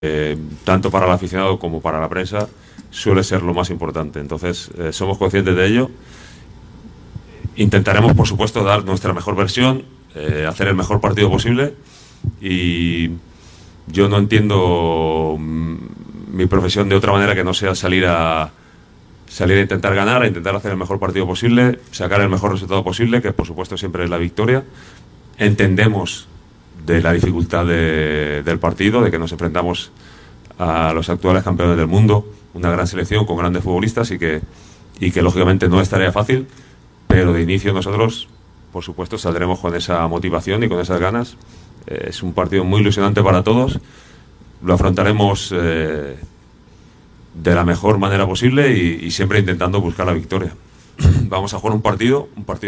tanto para el aficionado como para la prensa, suele ser lo más importante. Entonces, somos conscientes de ello. Intentaremos, por supuesto, dar nuestra mejor versión, hacer el mejor partido posible, y yo no entiendo mi profesión de otra manera que no sea salir a intentar ganar, a intentar hacer el mejor partido posible, sacar el mejor resultado posible, que por supuesto siempre es la victoria. Entendemos de la dificultad del partido, de que nos enfrentamos a los actuales campeones del mundo, una gran selección con grandes futbolistas, y que lógicamente no es tarea fácil, pero de inicio nosotros, por supuesto, saldremos con esa motivación y con esas ganas. Es un partido muy ilusionante para todos, lo afrontaremos de la mejor manera posible y siempre intentando buscar la victoria. Vamos a jugar un partido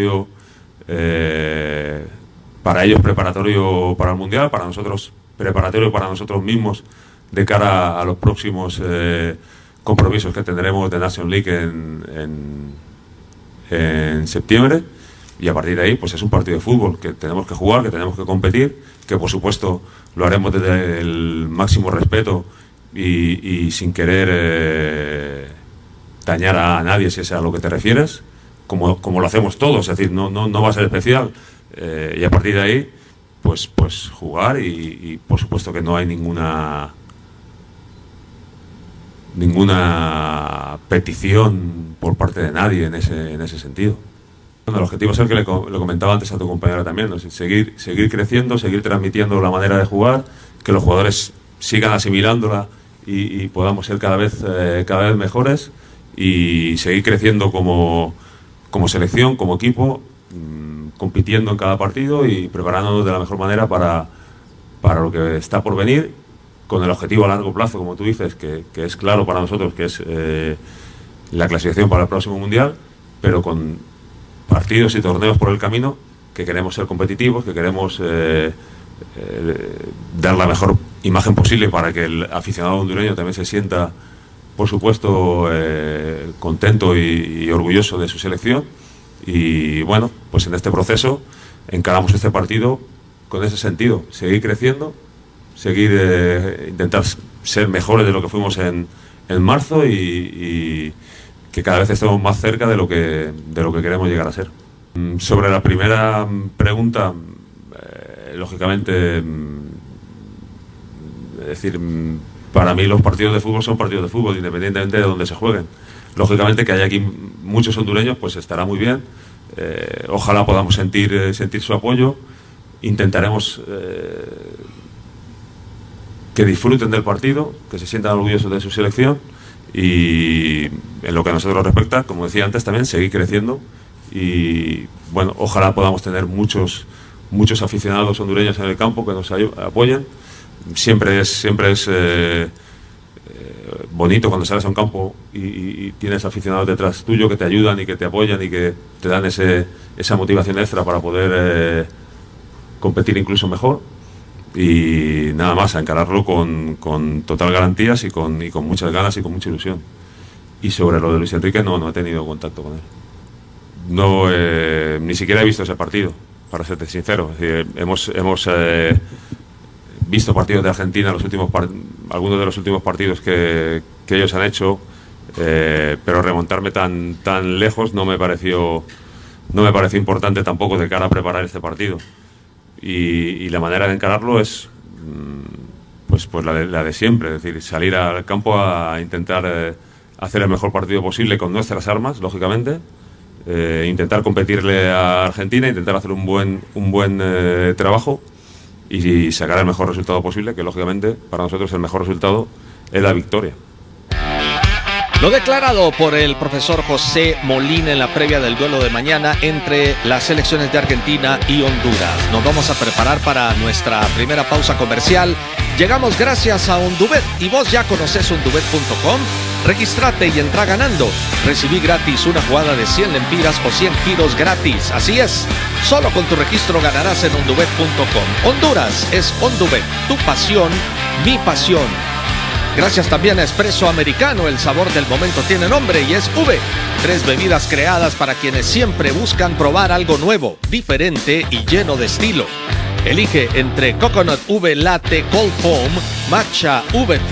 para ellos preparatorio para el Mundial, para nosotros preparatorio para nosotros mismos de cara a los próximos compromisos que tendremos de Nations League en septiembre, y a partir de ahí pues es un partido de fútbol que tenemos que jugar, que tenemos que competir, que por supuesto lo haremos desde el máximo respeto y sin querer dañar a nadie, si es a lo que te refieres, como lo hacemos todos, es decir, no va a ser especial, y a partir de ahí pues jugar y por supuesto que no hay ninguna petición por parte de nadie en ese sentido. Bueno, el objetivo es el que le comentaba antes a tu compañera también, ¿no? Seguir creciendo, seguir transmitiendo la manera de jugar, que los jugadores sigan asimilándola y podamos ser cada vez mejores, y seguir creciendo como selección, como equipo, compitiendo en cada partido y preparándonos de la mejor manera para lo que está por venir, con el objetivo a largo plazo, como tú dices, que es claro para nosotros, que es la clasificación para el próximo Mundial, pero con partidos y torneos por el camino, que queremos ser competitivos, que queremos dar la mejor imagen posible para que el aficionado hondureño también se sienta, por supuesto, contento y orgulloso de su selección. Y bueno, pues en este proceso encaramos este partido con ese sentido: seguir creciendo, intentar ser mejores de lo que fuimos en marzo, y que cada vez estemos más cerca de lo que queremos llegar a ser. Sobre la primera pregunta, lógicamente, es decir, para mí los partidos de fútbol son partidos de fútbol, independientemente de donde se jueguen. Lógicamente que haya aquí muchos hondureños, pues estará muy bien. Ojalá podamos sentir su apoyo. Intentaremos que disfruten del partido, que se sientan orgullosos de su selección, y en lo que a nosotros respecta, como decía antes, también seguir creciendo. Y bueno, ojalá podamos tener muchos aficionados hondureños en el campo que nos apoyen. Siempre es bonito cuando sales a un campo y tienes aficionados detrás tuyo que te ayudan y que te apoyan y que te dan esa motivación extra para poder competir incluso mejor. Y nada más, a encararlo con total garantías y con muchas ganas y con mucha ilusión. Y sobre lo de Luis Enrique, no he tenido contacto con él. Ni siquiera he visto ese partido, para serte sincero. Es decir, hemos visto partidos de Argentina, algunos de los últimos partidos que ellos han hecho, pero remontarme tan lejos no me pareció importante tampoco de cara a preparar este partido. Y la manera de encararlo es pues la de siempre, es decir, salir al campo a intentar hacer el mejor partido posible con nuestras armas, lógicamente, intentar competirle a Argentina, intentar hacer un buen trabajo y sacar el mejor resultado posible, que lógicamente para nosotros el mejor resultado es la victoria. Lo declarado por el profesor José Molina en la previa del duelo de mañana entre las selecciones de Argentina y Honduras. Nos vamos a preparar para nuestra primera pausa comercial. Llegamos gracias a Ondubet, y vos ya conoces ondubet.com. Regístrate y entra ganando. Recibí gratis una jugada de 100 lempiras o 100 giros gratis. Así es, solo con tu registro ganarás en ondubet.com. Honduras es Ondubet, tu pasión, mi pasión. Gracias también a Espresso Americano, el sabor del momento tiene nombre y es V. 3 bebidas creadas para quienes siempre buscan probar algo nuevo, diferente y lleno de estilo. Elige entre Coconut V Latte Cold Foam, Matcha V